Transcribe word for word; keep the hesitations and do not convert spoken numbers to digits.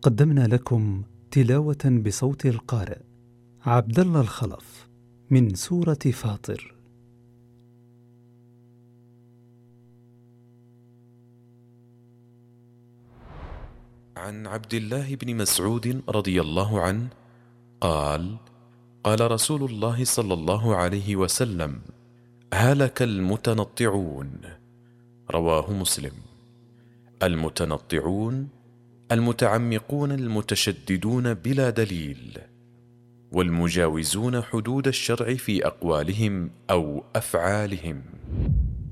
قدمنا لكم تلاوة بصوت القارئ عبد الله الخلف من سورة فاطر. عن عبد الله بن مسعود رضي الله عنه قال: قال رسول الله صلى الله عليه وسلم: هلك المتنطعون. رواه مسلم. المتنطعون المتعمقون المتشددون بلا دليل، والمجاوزون حدود الشرع في أقوالهم أو أفعالهم.